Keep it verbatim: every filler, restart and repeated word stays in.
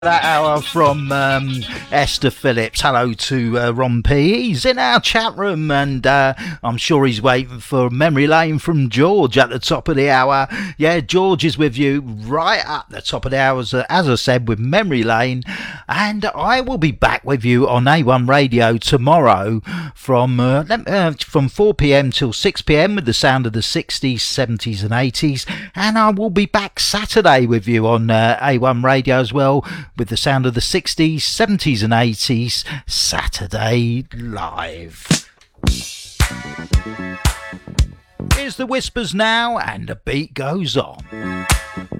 That hour from um, Esther Phillips. Hello to uh, Ron P. He's in our chat room and uh, I'm sure he's waiting for Memory Lane from George at the top of the hour. Yeah, George is with you right at the top of the hour, as, as I said, with Memory Lane. And I will be back with you on A one Radio tomorrow from uh, uh, from four p.m. till six p.m. with the sound of the sixties, seventies and eighties. And I will be back Saturday with you on uh, A one Radio as well, with the sound of the sixties, seventies and eighties, Saturday Live. Here's the Whispers now, and the beat goes on.